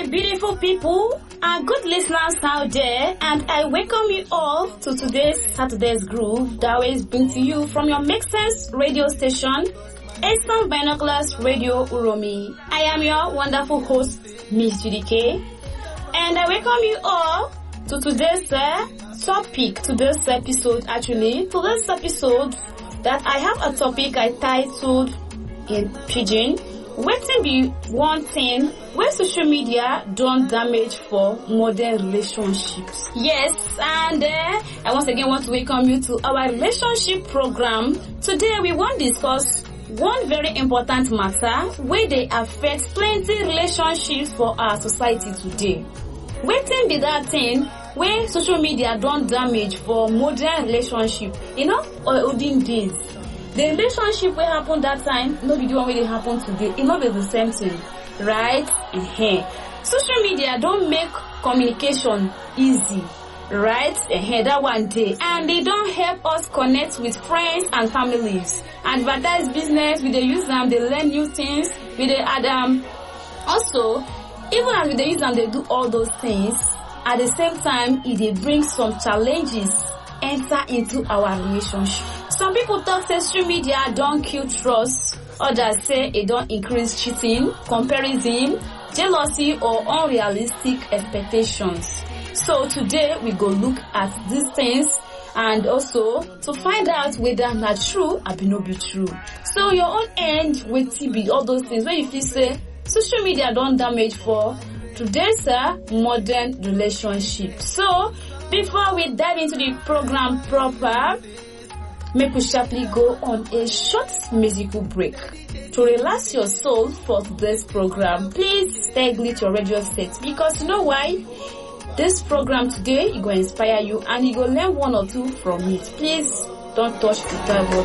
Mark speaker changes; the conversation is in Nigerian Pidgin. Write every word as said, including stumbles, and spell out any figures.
Speaker 1: my beautiful people and good listeners out there, and I welcome you all to today's Saturday's Groove that always brings to you from your Make Sense radio station, Eastern Binoculars Radio Uromi. I am your wonderful host, Miss Judy K, and I welcome you all to today's uh, topic, today's episode actually, today's episode that I have a topic I titled in Pidgin, wetin be one thing where social media don't damage for modern relationships. Yes, and uh, I once again want to welcome you to our relationship program. Today we want to discuss one very important matter where they affect plenty relationships for our society today. Wetin be that thing where social media don't damage for modern relationship? You know, or olden days. The relationship will happen that time, no be the one will happen today. It not be the same thing, right? Uh-huh. Social media don't make communication easy, right? Uh-huh. That one day, and they don't help us connect with friends and families. Advertise business, we they use them, they learn new things, we they add them. Also, even as we they use them, they do all those things. At the same time, it they bring some challenges enter into our relationship. Some people talk say social media don't kill trust. Others say it don't increase cheating, comparison, jealousy, or unrealistic expectations. So today we go look at these things and also to find out whether not true or be no be true. So your own end with T B, all those things where you feel say social media don't damage for today's uh, modern relationship. So before we dive into the program proper, make we sharply go on a short musical break. To relax your soul for today's program, please stay glued to your radio set, because you know why? This program today is going to inspire you and you will learn one or two from it. Please don't touch the dial button.